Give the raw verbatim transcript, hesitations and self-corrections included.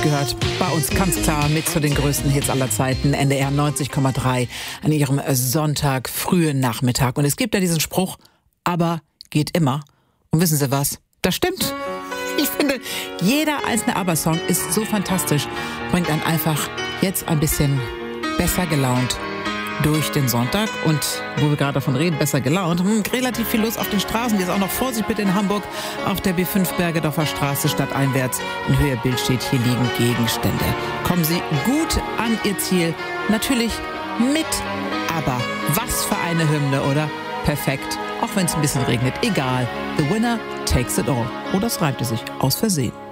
gehört bei uns ganz klar mit zu den größten Hits aller Zeiten. N D R neunzig Komma drei an ihrem Sonntag, frühen Nachmittag. Und es gibt ja diesen Spruch, aber geht immer. Und wissen Sie was? Das stimmt. Ich finde, jeder einzelne Aber-Song ist so fantastisch, bringt einen einfach jetzt ein bisschen besser gelaunt durch den Sonntag. Und wo wir gerade davon reden, besser gelaunt, hm, relativ viel los auf den Straßen. Jetzt auch noch Vorsicht bitte in Hamburg auf der B fünf Bergedorfer Straße stadteinwärts. In Höhe Bild steht, hier liegen Gegenstände. Kommen Sie gut an Ihr Ziel. Natürlich mit Aber. Was für eine Hymne, oder? Perfekt. Auch wenn es ein bisschen regnet. Egal. The winner takes it all. Oder es reibte sich aus Versehen.